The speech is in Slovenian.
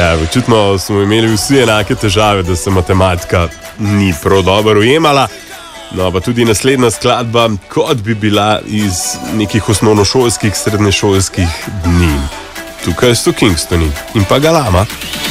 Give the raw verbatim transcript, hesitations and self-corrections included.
Ja, očitno smo imeli vsi enake težave, da se matematika ni prav dobro ujemala. No, pa tudi naslednja skladba, kot bi bila iz nekih osnovnošolskih, srednješolskih dni. Tukaj so Kingstoni in pa Galama.